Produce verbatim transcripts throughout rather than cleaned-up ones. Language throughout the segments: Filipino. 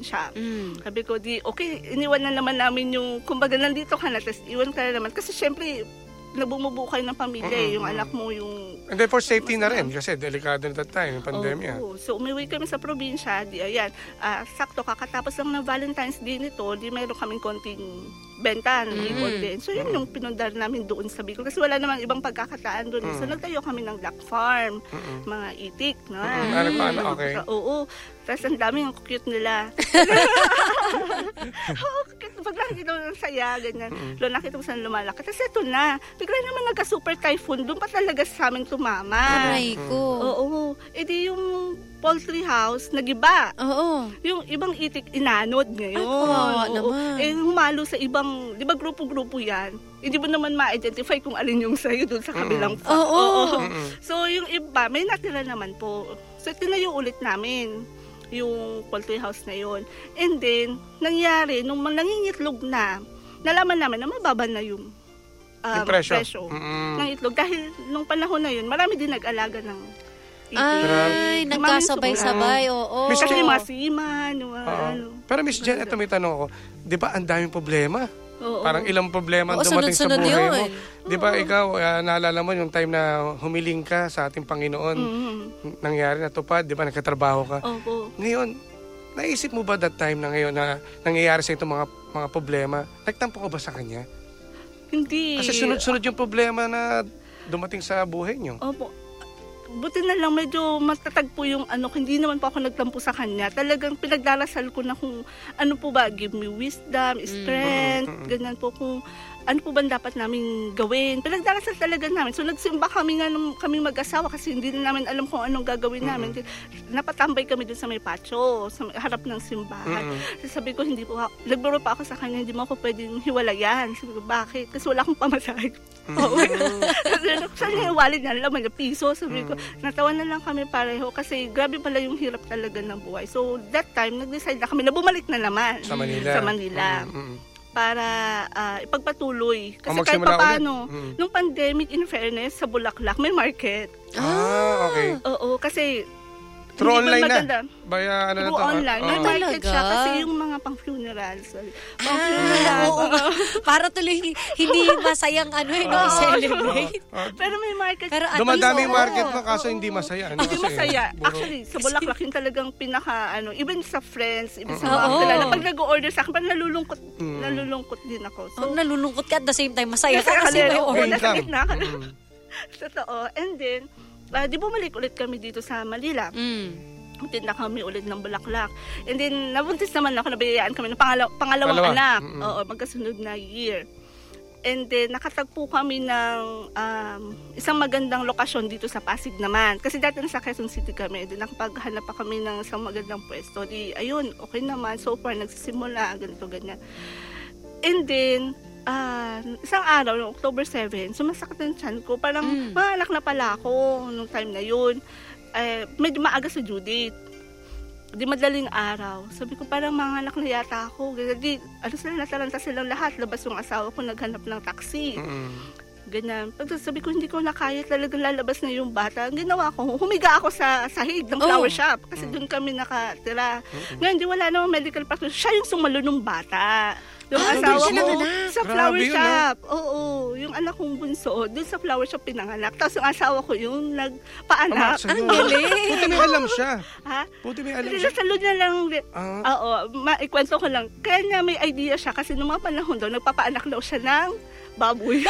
siya. Mm. Sabi ko, di, okay, iniwan na naman namin yung, kumbaga, nandito ka na, tapos iwan ka na naman. Kasi syempre, nabumubuo kayo ng pamilya eh, yung anak mo, yung... And then for safety na rin, kasi delikado na that time, yung pandemya. Oo. So, umuwi kami sa probinsya, di, ayan, ah, sakto, kakatapos lang ng Valentine's Day nito, di mayroon kaming konting benta, nalipon Mm. din. So, yun yung pinundar namin doon sa Bicol. Kasi wala namang ibang pagkakataan doon. So, nagtayo kami ng duck farm, mga itik, no? Mm. Ano pa, ano, okay. Oo. Tapos ang dami yung cute nila. Oo, cute. Pag nakikita mo ng saya, ganyan. Lo, nakita mo saan lumalaki. Tapos ito na, bigla naman nagka-super typhoon. Doon pa talaga sa amin tumama. Aray ko. Oo. E di yung poultry house, nagiba. Oo. Yung ibang itik inanod ngayon. Ay, kawawa Oo. naman. Eh, humalo sa ibang, di ba grupo-grupo yan? Hindi mo naman ma-identify kung alin yung sa'yo doon sa kabilang fa- Oo. So, yung iba, may natira naman po. So, tinayo ulit namin yung poultry house na yun. And then, nangyari, nung nangingitlog na, nalaman namin na mababa na yung, um, Yung presyo. presyo ng itlog. Dahil nung panahon na yun, marami din nag-alaga ng itik. Ay, Maming nagkasabay-sabay, oo. Miss Kasi Jen- yung mga seaman, yung mga Oo. ano. Pero Miss Jen, ito may tanong ako. Di ba ang daming problema? Oo. Parang ilang problema ang Oo, dumating sa sunod-sunod buhay mo. yun. Di ba ikaw, ah, naalala mo yung time na humiling ka sa ating Panginoon, Mhm. nangyari na tupad, di ba, nagkatrabaho ka. Opo. Ngayon, naisip mo ba that time na ngayon na nangyayari sa itong mga mga problema? Nagtampo ka ba sa kanya? Hindi. Kasi sunod-sunod yung problema na dumating sa buhay niyo. Opo. Buti na lang medyo matatag po yung ano, hindi naman po ako nagtampo sa kanya. Talagang pinagdarasal ko na kung ano po ba, give me wisdom, strength, Mm. ganyan po kung ano po ba dapat namin gawin. Pinagdarasal talaga namin. So nagsimba kami nga nung kaming mag-asawa kasi hindi na namin alam kung anong gagawin namin. Napatambay kami dun sa may patio, sa may harap ng simbahan. So, sabi ko, hindi po, ako- nagburo pa ako sa kanya, hindi mo ako pwedeng hiwalayan. Sabi ko, bakit? Kasi wala akong pamasahe. Oo. Kasi saan yung wallet niya, laman na piso. Sabi ko, natawa na lang kami pareho kasi grabe pala yung hirap talaga ng buhay. So that time, nag-decide na kami na bumalik na naman Sa Manila. sa Manila Mm, mm, mm. para ah, ipagpatuloy. Kasi Oh, kahit magsimula pa paano, ulit. Mm. nung pandemic, in fairness, sa Bulaklak, may market. Ah, okay. Oo, kasi Through hindi online pa na. maganda. Baya, ano na Through to? ah, online. May oo. market siya Talaga? kasi yung mga pang-funeral. Sorry. Ah, Pang-funeral. oo. Para tuloy hindi masayang ano eh, no, Oo. i-celebrate. Pero may market. Pero at Dumadami least, yung oo. market mo kaso hindi masaya. Ano, Hindi kasi masaya. puro- Actually, sa Bulaklak yung talagang pinaka, ano, even sa friends, even sa Oo. mga kilala, pag nag-order sa akin, parang nalulungkot, Mm. nalulungkot din ako. So, nalulungkot ka at the same time, masaya ka Masaya kasi ka din, may oo. order. Nasa Income. gitna ka na. Mm. Totoo. And then, ah, di bumalik ulit kami dito sa Manila. Mm. Tinda kami ulit ng Bulaklak. And then, nabuntis naman ako, nabiyayaan kami ng pangalaw- pangalawang Pangalawa. anak. Mm-mm. Oo, magkasunod na year. And then, nakatagpo kami ng um, isang magandang lokasyon dito sa Pasig naman. Kasi dati nasa Quezon City kami. Then, nakapaghanap pa kami ng isang magandang pwesto. Di, ayun, okay naman. So far, nagsisimula, ganito, ganyan. And then, ah, isang araw, noong October seventh, sumasakit ang tiyan ko. Parang, Mm. mga anak na pala ako nung time na yun. Eh, medyo maaga sa due date. Di madaling araw. Sabi ko, parang mga anak na yata ako. Di, ano sila, natalanta silang lahat. Labas yung asawa ko, naghanap ng taxi. Mm. Ganyan. Pag sabi ko, hindi ko na kaya, talagang lalabas na yung bata. Ang ginawa ko, humiga ako sa sahig ng flower Oh. shop. Kasi doon kami nakatira. Ngayon, di wala namang medical practice. Siya yung sumalo ng bata. Yung Ah, asawa doon siya ko, nanganak. sa Grabe flower yun, shop. Oo, yung anak kong bunso, doon sa flower shop pinanganak. Tapos yung asawa ko yung nagpaanak. Anak sa'yo. Ang galing. Buti may alam siya. Ha? Buti may alam Hindi, siya. nasalo niya lang. Ah, Oo, maikwento ko lang. Kaya niya may idea siya kasi nung mga panahon daw, nagpapaanak daw siya ng baboy.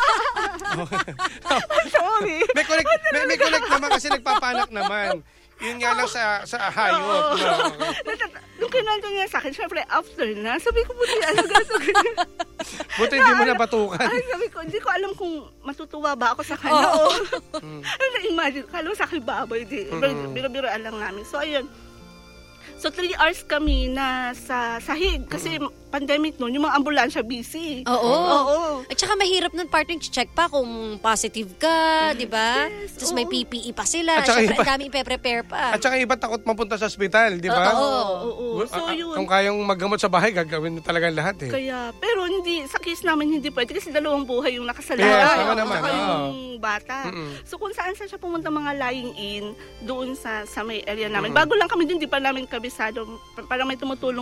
Sorry. may connect, may, may connect naman kasi nagpapanak naman. Yun nga lang sa sa hayop. Oo. No? Nata- Nung kinanta niya sa akin, syempre after na, sabi ko, buti ano ganito, ganyan. Buti hindi mo nabatukan. Ay, sabi ko, hindi ko alam kung matutuwa ba ako sa kanya. Oo. o Ano, imagine, kalo sa akin baboy, di, Mm. biro-biroan lang namin. So, ayun. So, three hours kami na sa sahig. Kasi pandemic noon, yung mga ambulansya busy. Oo. Oo. At saka mahirap nun partner, check pa kung positive ka, di ba? Yes, Tapos may oo. P P E pa sila. At saka Siyempre, iba- ang dami ipe-prepare pa. At saka iba takot mapunta sa ospital, di ba? Oo. Oo. So, Ah, ah, yun. Kung kayang maggamot sa bahay, gagawin mo talaga lahat eh. Kaya, pero hindi, sa case namin hindi pwede kasi dalawang buhay yung nakasalala. Yes, Oo, tama naman, saka oo. yung bata. Mm-mm. So kung saan saan siya pumunta mga lying in doon sa sa may area namin. Bago lang kami doon, di pa namin kabisado. Parang may tumutulong